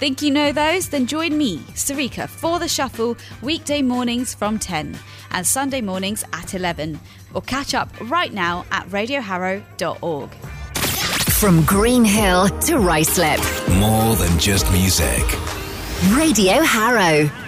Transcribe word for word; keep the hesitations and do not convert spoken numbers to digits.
Think you know those? Then join me, Sarika, for The Shuffle, weekday mornings from ten and Sunday mornings at eleven. Or catch up right now at radio harrow dot org. From Green Hill to Ruislip. More than just music. Radio Harrow.